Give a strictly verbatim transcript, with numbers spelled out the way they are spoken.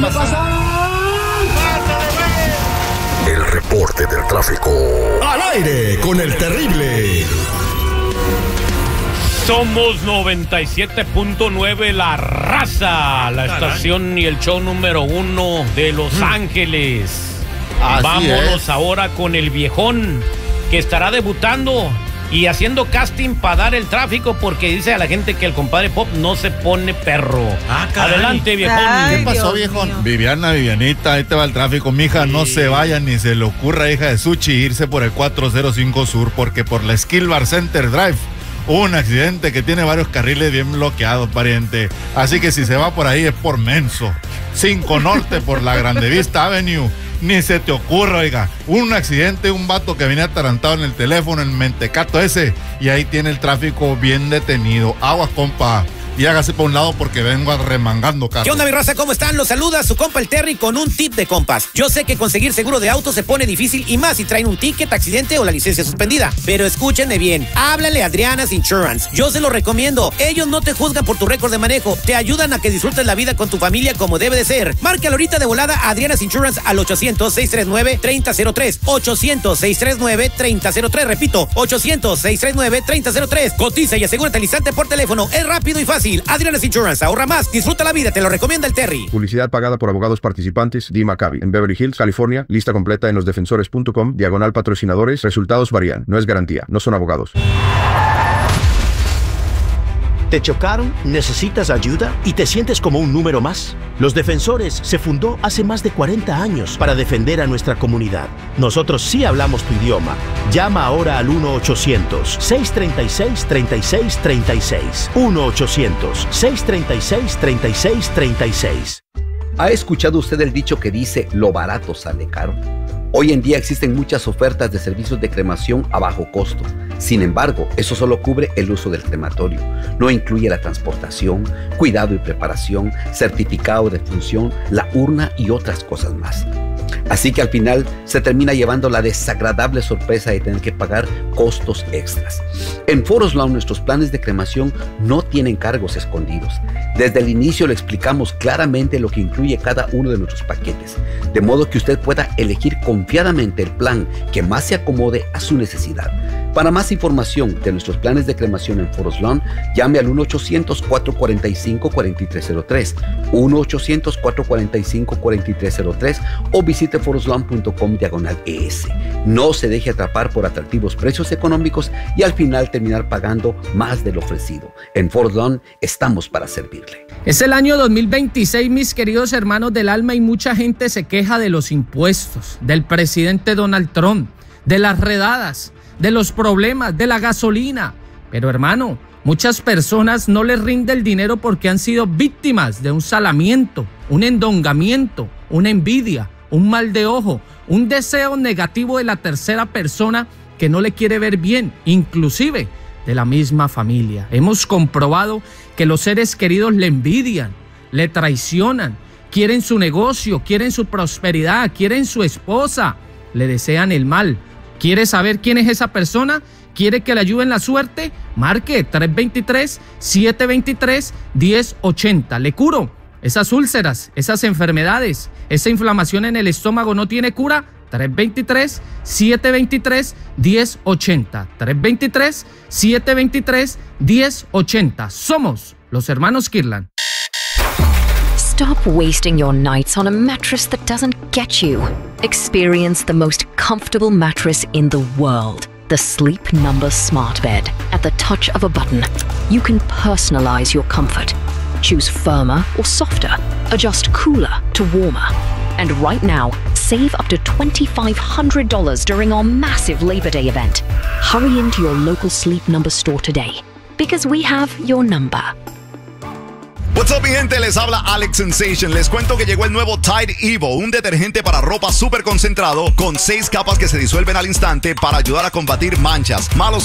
pasa? El reporte del tráfico. Al aire con el terrible. Somos noventa y siete punto nueve La Raza, la estación y el show número uno de Los mm. Ángeles. Así Vámonos es. Ahora con el viejón que estará debutando y haciendo casting para dar el tráfico, porque dice a la gente que el compadre Pop no se pone perro. Ah, Adelante, viejón. Ay, ¿qué pasó, viejón? Mío. Viviana, Vivianita, ahí te va el tráfico. Mija, sí. No se vaya ni se le ocurra, hija de Suchi, irse por el cuatro cero cinco Sur, porque por la Skill Bar Center Drive hubo un accidente que tiene varios carriles bien bloqueados, pariente. Así que si se va por ahí es por menso. cinco Norte por la Grandevista Avenue. Ni se te ocurra, oiga. Un accidente, un vato que venía atarantado en el teléfono, en el mentecato ese. Y ahí tiene el tráfico bien detenido. Aguas, compa. Y hágase por un lado porque vengo remangando carro. ¿Qué onda, mi raza? ¿Cómo están? Los saluda su compa el Terry con un tip de compas. Yo sé que conseguir seguro de auto se pone difícil y más si traen un ticket, accidente o la licencia suspendida. Pero escúchenme bien. Háblale a Adriana's Insurance. Yo se lo recomiendo. Ellos no te juzgan por tu récord de manejo. Te ayudan a que disfrutes la vida con tu familia como debe de ser. Márcalo ahorita de volada a Adriana's Insurance al ochocientos, seiscientos treinta y nueve, treinta cero tres. ochocientos, seiscientos treinta y nueve, treinta cero tres. Repito, ochocientos, seiscientos treinta y nueve, treinta cero tres. Cotiza y asegúrate al instante por teléfono. Es rápido y fácil. Adriana's Insurance, ahorra más, disfruta la vida, te lo recomienda el Terry. Publicidad pagada por abogados participantes. D. Maccabi, en Beverly Hills, California. Lista completa en losdefensores punto com, diagonal patrocinadores. Resultados varían, no es garantía, no son abogados. ¿Te chocaron? ¿Necesitas ayuda? ¿Y te sientes como un número más? Los Defensores se fundó hace más de cuarenta años para defender a nuestra comunidad. Nosotros sí hablamos tu idioma. Llama ahora al uno ochocientos, seiscientos treinta y seis, treinta y seis treinta y seis. uno ochocientos, seiscientos treinta y seis, treinta y seis treinta y seis. ¿Ha escuchado usted el dicho que dice lo barato sale caro? Hoy en día existen muchas ofertas de servicios de cremación a bajo costo. Sin embargo, eso solo cubre el uso del crematorio. No incluye la transportación, cuidado y preparación, certificado de función, la urna y otras cosas más. Así que al final se termina llevando la desagradable sorpresa de tener que pagar costos extras. En Forest Lawn nuestros planes de cremación no tienen cargos escondidos. Desde el inicio le explicamos claramente lo que incluye cada uno de nuestros paquetes, de modo que usted pueda elegir confiadamente el plan que más se acomode a su necesidad. Para más información de nuestros planes de cremación en Forest Lawn, llame al uno ochocientos, cuatro cuatro cinco, cuatro tres cero tres, uno ochocientos, cuatro cuatro cinco, cuatro tres cero tres o visite forestlawn punto com diagonal es. No se deje atrapar por atractivos precios económicos y al final terminar pagando más de lo ofrecido. En Forest Lawn estamos para servirle. Es el año dos mil veintiséis, mis queridos hermanos del alma, y mucha gente se queja de los impuestos, del presidente Donald Trump, de las redadas, de los problemas, de la gasolina. Pero hermano, muchas personas no les rinde el dinero porque han sido víctimas de un salamiento, un endongamiento, una envidia, un mal de ojo, un deseo negativo de la tercera persona que no le quiere ver bien, inclusive de la misma familia. Hemos comprobado que los seres queridos le envidian, le traicionan, quieren su negocio, quieren su prosperidad, quieren su esposa, le desean el mal. ¿Quiere saber quién es esa persona? ¿Quiere que le ayude en la suerte? Marque tres dos tres, siete dos tres, uno cero ocho cero. Le curo esas úlceras, esas enfermedades, esa inflamación en el estómago no tiene cura. tres dos tres, siete dos tres, uno cero ocho cero. tres dos tres, siete dos tres, uno cero ocho cero. Somos los hermanos Kirlan. Stop wasting your nights on a mattress that doesn't get you. Experience the most comfortable mattress in the world. The Sleep Number Smart Bed. At the touch of a button, you can personalize your comfort. Choose firmer or softer. Adjust cooler to warmer. And right now, save up to two thousand five hundred dollars during our massive Labor Day event. Hurry into your local Sleep Number store today, because we have your number. What's up, mi gente? Les habla Alex Sensation. Les cuento que llegó el nuevo Tide Evo, un detergente para ropa súper concentrado con seis capas que se disuelven al instante para ayudar a combatir manchas, malos